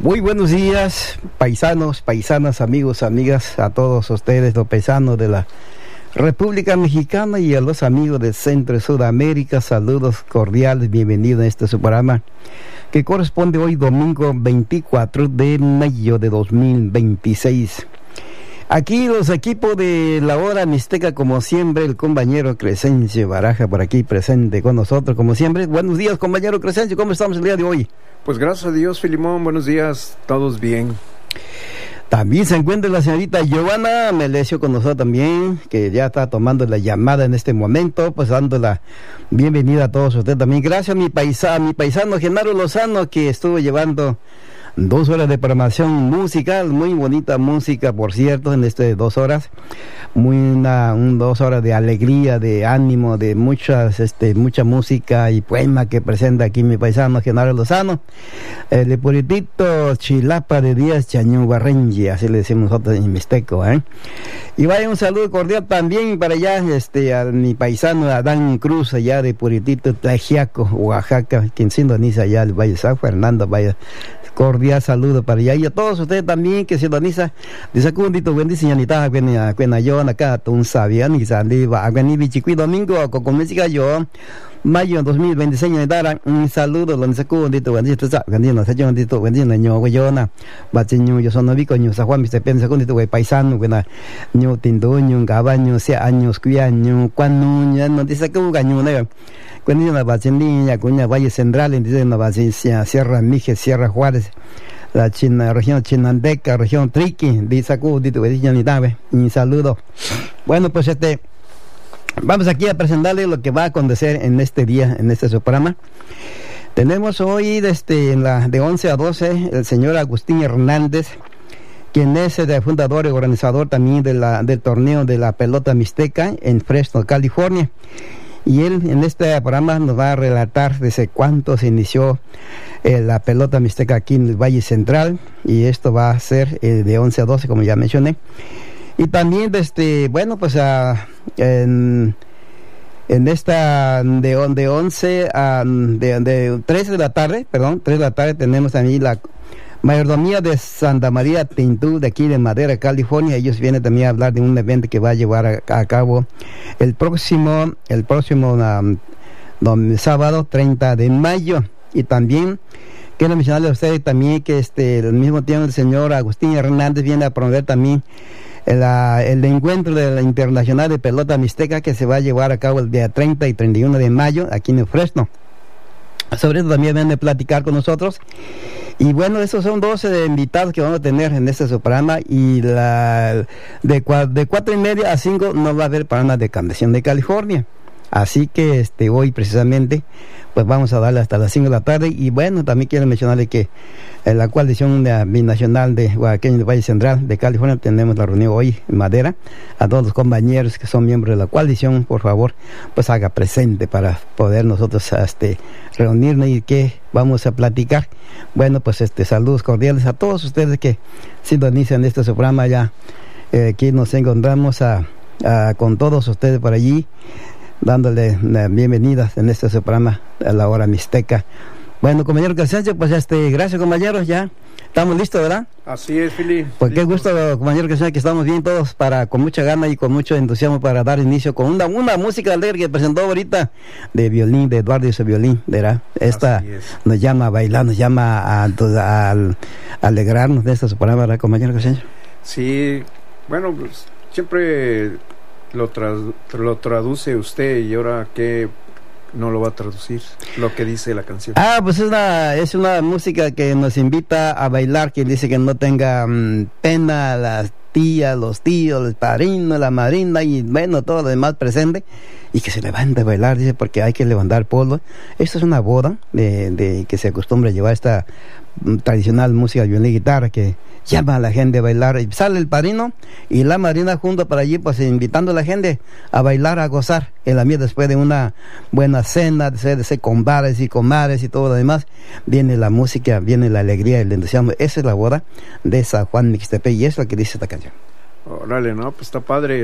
Muy buenos días, paisanos, paisanas, amigos, amigas, a todos ustedes, los paisanos de la República Mexicana y a los amigos de Centro y Sudamérica. Saludos cordiales, bienvenidos a este su programa que corresponde hoy domingo 24 de mayo de 2026. Aquí los equipos de la hora mixteca, como siempre, el compañero Crescencio Baraja por aquí presente con nosotros, como siempre. Buenos días, compañero Crescencio, ¿cómo estamos el día de hoy? Pues gracias a Dios, Filimón, buenos días, todos bien. También se encuentra la señorita Giovanna Melesio con nosotros también, que ya está tomando la llamada en este momento, pues dando la bienvenida a todos ustedes también. Gracias a mi paisano Genaro Lozano, que estuvo llevando 2 horas de programación musical, muy bonita música, por cierto, en 2 horas, 2 horas de alegría, de ánimo, de mucha música y poema que presenta aquí mi paisano Genaro Lozano, de Puritito Chilapa de Díaz Chañú Barrenji, así le decimos nosotros en mixteco, Y vaya un saludo cordial también para allá, a mi paisano Adán Cruz, allá de Puritito Tlaxiaco, Oaxaca, quien sintoniza allá el Valle San Fernando, vaya cordial saludo para allá, y a todos ustedes también que sintoniza de Sacundito, buen señorita, buena yo, acá, un sabián, y saliva, agani bichiqui domingo, con música yo, mayo 2026, un saludo, los Sacundito, buen día, no sé, yo, buen día, ño, güeyona, bachiño, yo son novico, ño, San Juan, Mr. Sacundito, güey, paisano, buena, ño, tinduño, gabaño, sea años, cuyaño, cuanuña, no dice que un gaño, cuando en la Bachendilla, Cuña Valle Central, en la Bachendilla, Sierra Mije, Sierra Juárez, la región Chinandeca, región Triqui, de Sacudito, un saludo. Bueno, pues vamos aquí a presentarle lo que va a acontecer en este día, en este su programa. Tenemos hoy de 11 a 12 el señor Agustín Hernández, quien es el fundador y organizador también del torneo de la pelota mixteca en Fresno, California. Y él en este programa nos va a relatar desde cuánto se inició la pelota mixteca aquí en el Valle Central, y esto va a ser de 11 a 12, como ya mencioné. Y también bueno, pues en esta de 11 a de 3 de la tarde, 3 de la tarde, tenemos también la Mayordomía de Santa María Tintú, de aquí de Madera, California. Ellos vienen también a hablar de un evento que va a llevar a cabo el próximo sábado 30 de mayo. Y también quiero mencionarle a ustedes también que al mismo tiempo el señor Agustín Hernández viene a promover también el encuentro de la Internacional de Pelota Mixteca, que se va a llevar a cabo el día 30 y 31 de mayo aquí en Fresno. Sobre eso también vienen a platicar con nosotros. Y bueno, esos son 12 invitados que vamos a tener en este programa, y de 4:30 a 5 no va a haber programa de Canción de California. Así que hoy precisamente pues vamos a darle hasta las 5 de la tarde. Y bueno, también quiero mencionarle que en la coalición binacional de Oaxaca del Valle Central de California tenemos la reunión hoy en Madera. A todos los compañeros que son miembros de la coalición, por favor, pues haga presente para poder nosotros reunirnos y que vamos a platicar. Bueno, pues saludos cordiales a todos ustedes que sintonizan este programa. Ya aquí nos encontramos con todos ustedes por allí, dándole bienvenidas en este programa a la hora mixteca. Bueno, compañero Crescencio, pues gracias, compañeros, ya estamos listos, ¿verdad? Así es, Fili. Pues qué gusto, compañero Crescencio, que estamos bien todos, con mucha gana y con mucho entusiasmo para dar inicio con una música alegre que presentó ahorita de violín, de Eduardo y su violín, ¿verdad? Esta nos llama a bailar, nos llama a alegrarnos de esta programa, ¿verdad, compañero Crescencio? Sí, bueno, pues siempre lo traduce usted, y ahora que no lo va a traducir lo que dice la canción. Pues es una música que nos invita a bailar, que dice que no tenga pena las tías, los tíos, el padrino, la madrina y bueno, todo lo demás presente, y que se levante a bailar, dice, porque hay que levantar polvo. Esto es una boda de que se acostumbra a llevar esta tradicional música de violín y guitarra, que llama a la gente a bailar, y sale el padrino y la madrina junto para allí, pues invitando a la gente a bailar, a gozar en la mía. Después de una buena cena, de compadres y comadres y todo lo demás, viene la música, viene la alegría, el entusiasmo. Esa es la boda de San Juan Mixtepec, y es lo que dice esta canción. Órale, no, pues está padre.